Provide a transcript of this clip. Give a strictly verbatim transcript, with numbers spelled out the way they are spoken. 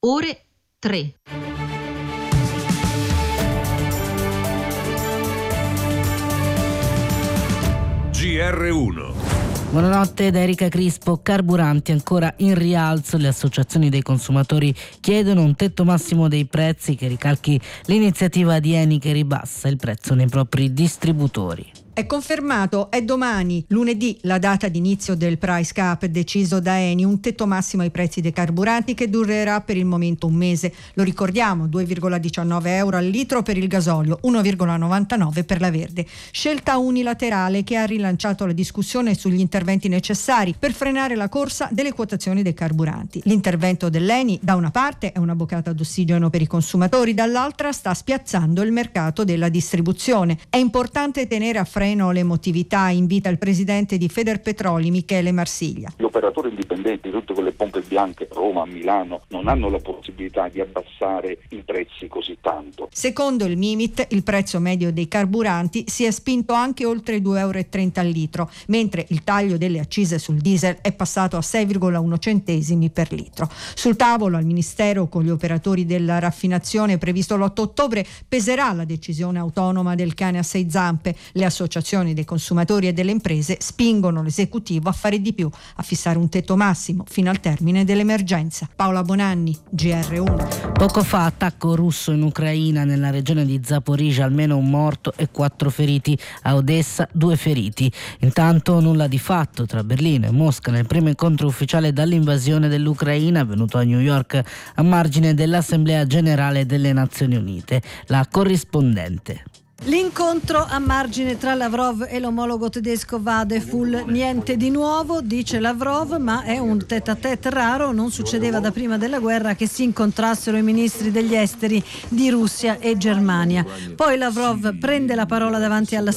ore tre. G R uno. Buonanotte da Erika Crispo. Carburanti ancora in rialzo. Le associazioni dei consumatori chiedono un tetto massimo dei prezzi che ricalchi l'iniziativa di Eni che ribassa il prezzo nei propri distributori. È confermato, è domani, lunedì, la data d'inizio del price cap deciso da Eni, un tetto massimo ai prezzi dei carburanti che durerà per il momento un mese. Lo ricordiamo, due virgola diciannove euro al litro per il gasolio, uno virgola novantanove per la verde. Scelta unilaterale che ha rilanciato la discussione sugli interventi necessari per frenare la corsa delle quotazioni dei carburanti. L'intervento dell'Eni da una parte è una boccata d'ossigeno per i consumatori, dall'altra sta spiazzando il mercato della distribuzione. È importante tenere a freno l'emotività, invita il presidente di Federpetroli Michele Marsiglia. Gli operatori indipendenti, tutte quelle pompe bianche, Roma, Milano, non hanno la possibilità di abbassare i prezzi così tanto. Secondo il Mimit, il prezzo medio dei carburanti si è spinto anche oltre i due virgola trenta euro al litro, mentre il taglio delle accise sul diesel è passato a sei virgola uno centesimi per litro. Sul tavolo al Ministero con gli operatori della raffinazione previsto l'otto ottobre peserà la decisione autonoma del cane a sei zampe. Le associazioni dei consumatori e delle imprese spingono l'esecutivo a fare di più, a fissare un tetto massimo fino al termine dell'emergenza. Paola Bonanni, G R uno. Poco fa attacco russo in Ucraina, nella regione di Zaporizhzhia almeno un morto e quattro feriti, a Odessa due feriti. Intanto nulla di fatto tra Berlino e Mosca nel primo incontro ufficiale dall'invasione dell'Ucraina avvenuto a New York a margine dell'Assemblea Generale delle Nazioni Unite. La corrispondente. L'incontro a margine tra Lavrov e l'omologo tedesco Vadeful. Niente di nuovo, dice Lavrov, ma è un tête-à-tête raro. Non succedeva da prima della guerra che si incontrassero i ministri degli esteri di Russia e Germania. Poi Lavrov prende la parola davanti alla